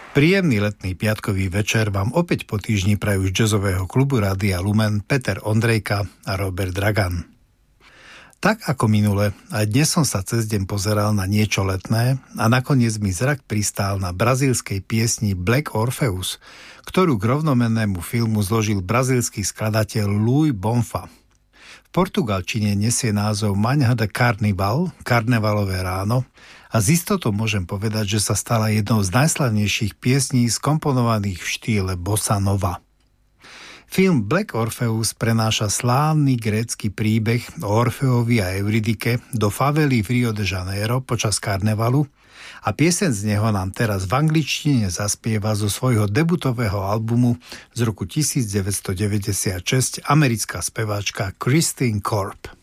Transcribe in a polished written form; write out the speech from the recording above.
Príjemný letný piatkový večer vám opäť po týždni prajú z jazzového klubu Rádia Lumen Peter Ondrejka a Robert Dragan. Tak ako minule, aj dnes som sa cez deň pozeral na niečo letné a nakoniec mi zrak pristál na brazílskej piesni Black Orpheus, ktorú k rovnomennému filmu zložil brazílsky skladateľ Luis Bonfa. V portugalčine nesie názov Manhã de Carnaval, karnevalové ráno, a z istotou môžem povedať, že sa stala jednou z najslavnejších piesní skomponovaných v štýle bossa nova. Film Black Orpheus prenáša slávny grécky príbeh o Orfeovi a Eurydike do favely v Rio de Janeiro počas karnevalu a pieseň z neho nám teraz v angličtine zaspieva zo svojho debutového albumu z roku 1996 americká speváčka Christine Corp.